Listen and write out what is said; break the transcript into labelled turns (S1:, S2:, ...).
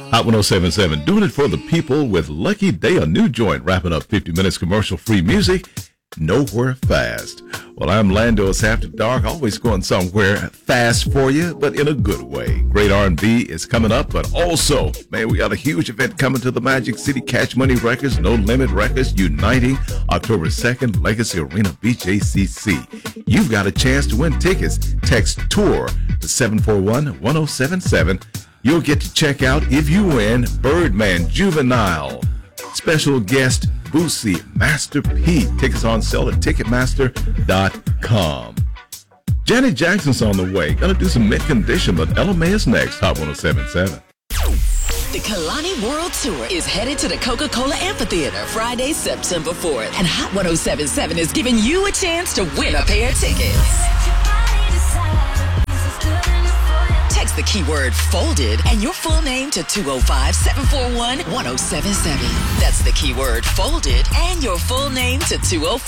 S1: Hot 1077, doing it for the people with Lucky Day, a new joint, wrapping up 50 minutes commercial-free music, nowhere fast. Well, I'm Lando. It's after dark, always going somewhere fast for you, but in a good way. Great R&B is coming up, but also, man, we got a huge event coming to the Magic City. Cash Money Records, No Limit Records, uniting October 2nd, Legacy Arena, BJCC. You've got a chance to win tickets. Text TOUR to 741-1077. You'll get to check out, if you win, Birdman, Juvenile, special guest Boosie, Master P. Tickets on sale at Ticketmaster.com. Janet Jackson's on the way. Gonna do some mid-condition, but LMA is next. Hot 1077.
S2: The Kalani World Tour is headed to the Coca-Cola Amphitheater Friday, September 4th. And Hot 1077 is giving you a chance to win a pair of tickets. Text the keyword folded and your full name to 205-741-1077. That's the keyword folded and your full name to 205